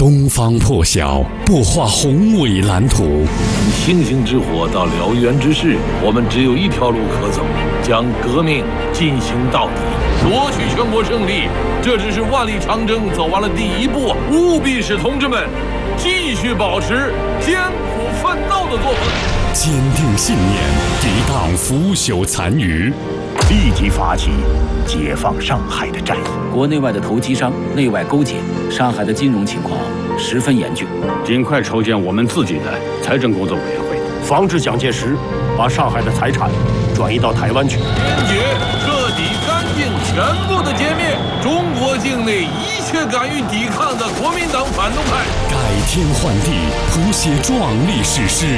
东方破晓，擘画宏伟蓝图。 从星星之火到燎原之势，我们只有一条路可走，将革命进行到底，夺取全国胜利。这只是万里长征走完了第一步，务必使同志们继续保持艰苦奋斗的作风， 坚定信念，抵挡腐朽残余， 立即发起解放上海的战役。 国内外的投机商内外勾结，上海的金融情况十分严峻， 尽快筹建我们自己的财政工作委员会， 防止蒋介石把上海的财产转移到台湾去。 坚决、彻底、干净、全部的歼灭中国境内一切敢于抵抗的国民党反动派， 改天换地，谱写壮丽史诗。